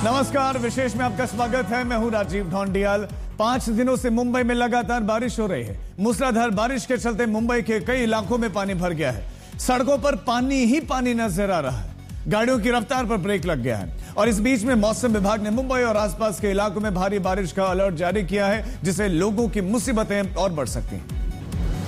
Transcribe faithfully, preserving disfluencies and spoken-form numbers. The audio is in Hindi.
नमस्कार, विशेष में आपका स्वागत है। मैं हूं राजीव ढोंडियाल। पांच दिनों से मुंबई में लगातार बारिश हो रही है। मूसलाधार बारिश के चलते मुंबई के कई इलाकों में पानी भर गया है। सड़कों पर पानी ही पानी नजर आ रहा है। गाड़ियों की रफ्तार पर ब्रेक लग गया है। और इस बीच में मौसम विभाग ने मुंबई और आसपास के इलाकों में भारी बारिश का अलर्ट जारी किया है, जिससे लोगों की मुसीबतें और बढ़ सकती हैं।